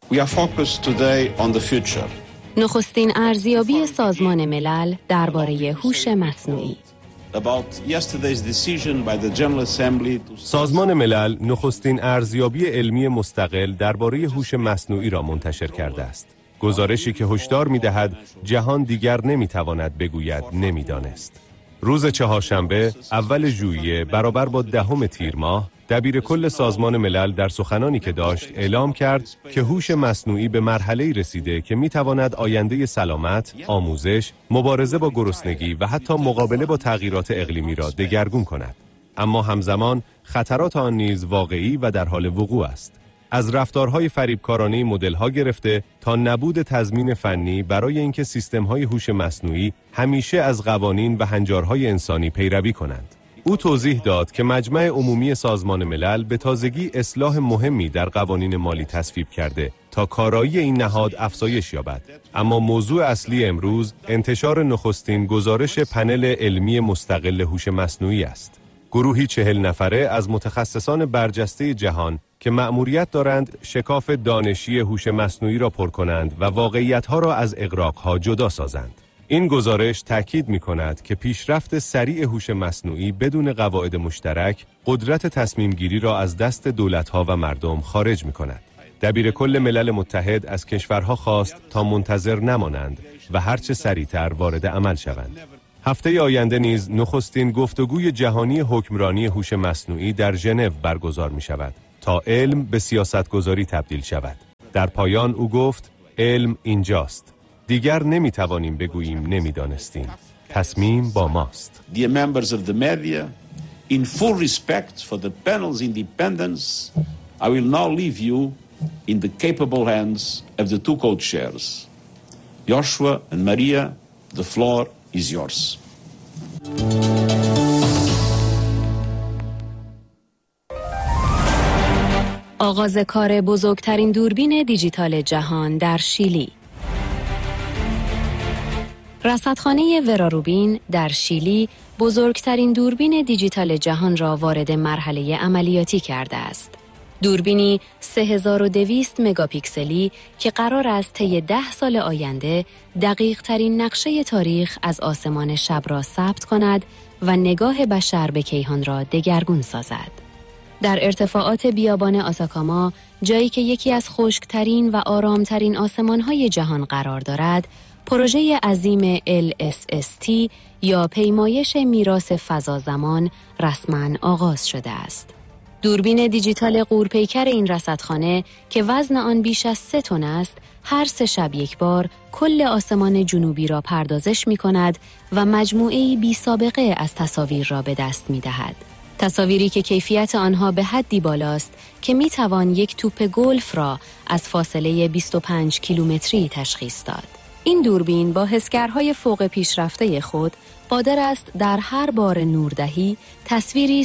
We are focused today on the future. نخستین ارزیابی سازمان ملل درباره هوش مصنوعی. سازمان ملل نخستین ارزیابی علمی مستقل درباره هوش مصنوعی را منتشر کرده است. گزارشی که هشدار می‌دهد جهان دیگر نمی‌تواند بگوید نمی‌دانست. روز چهارشنبه اول ژوئیه برابر با 10 تیر ماه دبیر کل سازمان ملل در سخنانی که داشت اعلام کرد که هوش مصنوعی به مرحله‌ای رسیده که می‌تواند آینده سلامت، آموزش، مبارزه با گرسنگی و حتی مقابله با تغییرات اقلیمی را دگرگون کند. اما همزمان خطرات آن نیز واقعی و در حال وقوع است. از رفتارهای فریبکارانه مدل‌ها گرفته تا نبود تضمین فنی برای اینکه سیستم‌های هوش مصنوعی همیشه از قوانین و هنجارهای انسانی پیروی کنند. او توضیح داد که مجمع عمومی سازمان ملل به تازگی اصلاح مهمی در قوانین مالی تصویب کرده تا کارایی این نهاد افزایش یابد. اما موضوع اصلی امروز انتشار نخستین گزارش پنل علمی مستقل هوش مصنوعی است. گروهی 40 نفره از متخصصان برجسته جهان که مأموریت دارند شکاف دانشی هوش مصنوعی را پر کنند و واقعیت‌ها را از اغراق‌ها جدا سازند. این گزارش تأکید می‌کند که پیشرفت سریع هوش مصنوعی بدون قواعد مشترک قدرت تصمیم گیری را از دست دولت‌ها و مردم خارج می‌کند. دبیر کل ملل متحد از کشورها خواست تا منتظر نمانند و هرچه سریعتر وارد عمل شوند. هفته آینده نیز نخستین گفتگوی جهانی حکمرانی هوش مصنوعی در ژنو برگزار می‌شود تا علم به سیاستگذاری تبدیل شود. در پایان او گفت: علم اینجاست. دیگر نمیتوانیم بگوییم نمیدانستیم. تصمیم با ماست. Dear members of the media, in full respect for the panel's independence, I will now leave you in the capable hands of the two co-chairs. Joshua and Maria, the floor is yours. آغاز کار بزرگترین دوربین دیجیتال جهان در شیلی. رصدخانه وراروبین در شیلی بزرگترین دوربین دیجیتال جهان را وارد مرحله عملیاتی کرده است. دوربینی 3200 مگاپیکسلی که قرار است طی 10 سال آینده دقیق ترین نقشه تاریخ از آسمان شب را ثبت کند و نگاه بشر به کیهان را دگرگون سازد. در ارتفاعات بیابان آتاکاما، جایی که یکی از خشکترین و آرامترین آسمان‌های جهان قرار دارد، پروژه عظیم LSST یا پیمایش میراث فضا زمان رسما آغاز شده است. دوربین دیجیتال غورپیکر این رصدخانه که وزن آن بیش از 3 تن است، هر 3 شب یک بار کل آسمان جنوبی را پردازش می کند و مجموعه‌ای بی سابقه از تصاویر را به دست می دهد. تصاویری که کیفیت آنها به حدی بالاست که می توان یک توپ گلف را از فاصله 25 کیلومتری تشخیص داد. این دوربین با حسگرهای فوق پیشرفته خود قادر است در هر بار نوردهی تصویری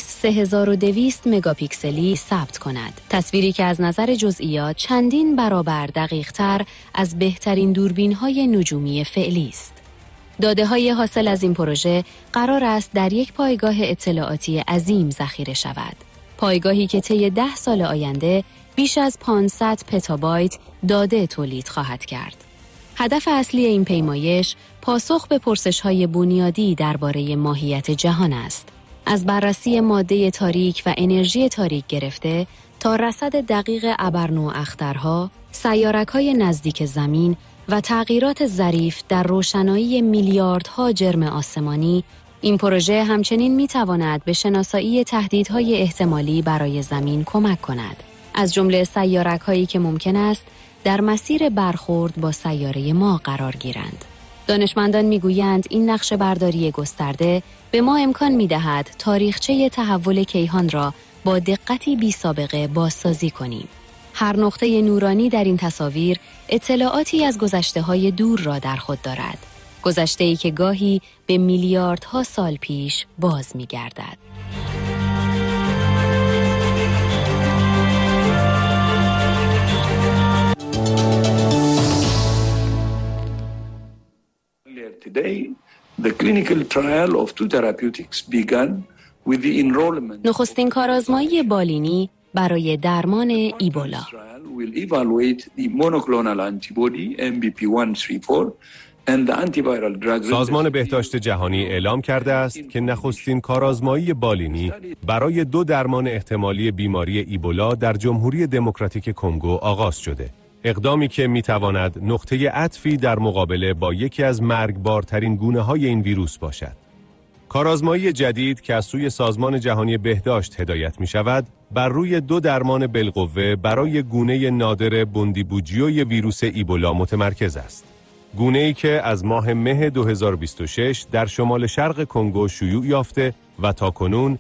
3200 مگاپیکسلی ثبت کند. تصویری که از نظر جزئیات چندین برابر دقیق‌تر از بهترین دوربین‌های نجومی فعلی است. داده‌های حاصل از این پروژه قرار است در یک پایگاه اطلاعاتی عظیم ذخیره شود. پایگاهی که طی 10 سال آینده بیش از 500 پتابایت داده تولید خواهد کرد. هدف اصلی این پیمایش پاسخ به پرسش‌های بنیادی درباره ماهیت جهان است. از بررسی ماده تاریک و انرژی تاریک گرفته تا رصد دقیق ابرنواخترها، سیارک‌های نزدیک زمین و تغییرات ظریف در روشنایی میلیاردها جرم آسمانی، این پروژه همچنین می‌تواند به شناسایی تهدیدهای احتمالی برای زمین کمک کند. از جمله سیارک‌هایی که ممکن است در مسیر برخورد با سیاره ما قرار گیرند. دانشمندان میگویند این نقشه برداری گسترده به ما امکان میدهد تاریخچه تحول کیهان را با دقتی بی سابقه بازسازی کنیم. هر نقطه نورانی در این تصاویر اطلاعاتی از گذشته‌های دور را در خود دارد. گذشته‌ای که گاهی به میلیاردها سال پیش باز می‌گردد. Today, the clinical trial of two therapeutics began with the enrollment. نخستین کارآزمایی بالینی برای درمان ایبولا. سازمان بهداشت جهانی اعلام کرده است که نخستین کارآزمایی بالینی برای 2 درمان احتمالی بیماری ایبولا در جمهوری دموکراتیک کنگو آغاز شده. اقدامی که میتواند نقطه عطفی در مقابله با یکی از مرگبارترین گونه‌های این ویروس باشد. کارآزمایی جدید که از سوی سازمان جهانی بهداشت هدایت می شود، بر روی 2 درمان بالقوه برای گونه نادر بوندیبوجیوی ویروس ایبولا متمرکز است. گونه‌ای که از ماه مه 2026 در شمال شرق کنگو شیوع یافته و تاکنون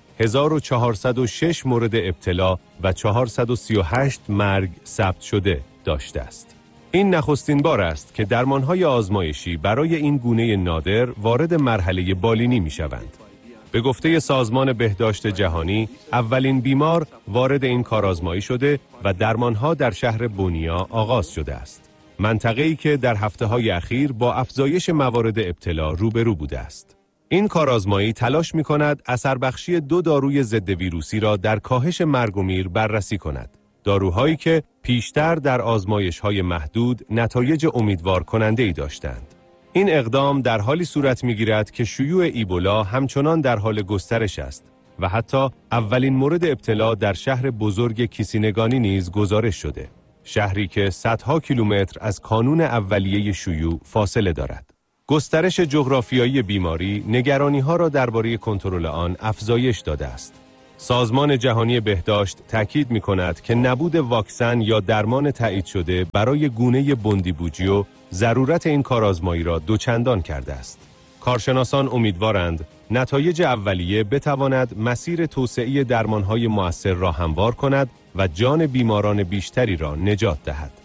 1406 مورد ابتلا و 438 مرگ ثبت شده داشته است. این نخستین بار است که درمانهای آزمایشی برای این گونه نادر وارد مرحله بالینی می شوند. به گفته سازمان بهداشت جهانی، اولین بیمار وارد این کارآزمایی شده و درمانها در شهر بونیا آغاز شده است. منطقه‌ای که در هفته‌های اخیر با افزایش موارد ابتلا روبرو بوده است. این کارآزمایی تلاش می‌کند اثربخشی 2 داروی ضد ویروسی را در کاهش مرگ و میر بررسی کند. داروهایی که پیشتر در آزمایش‌های محدود نتایج امیدوار کننده‌ای داشتند. این اقدام در حالی صورت می‌گیرد که شیوع ایبولا همچنان در حال گسترش است و حتی اولین مورد ابتلا در شهر بزرگ کیسینگانی نیز گزارش شده. شهری که صدها کیلومتر از کانون اولیه شیوع فاصله دارد. گسترش جغرافیایی بیماری نگرانی‌ها را درباره کنترل آن افزایش داده است. سازمان جهانی بهداشت تاکید می‌کند که نبود واکسن یا درمان تایید شده برای گونه بوندیبوجیو ضرورت این کارآزمایی را دوچندان کرده است. کارشناسان امیدوارند نتایج اولیه بتواند مسیر توسعه درمان‌های مؤثر را هموار کند و جان بیماران بیشتری را نجات دهد.